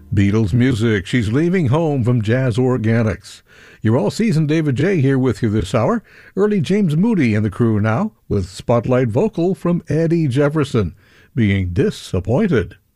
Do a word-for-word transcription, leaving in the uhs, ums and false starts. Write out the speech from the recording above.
Beatles music. She's leaving home from Jazz Organics. You're all seasoned. David J. here with you this hour. Early James Moody and the crew now with spotlight vocal from Eddie Jefferson, Being Disappointed.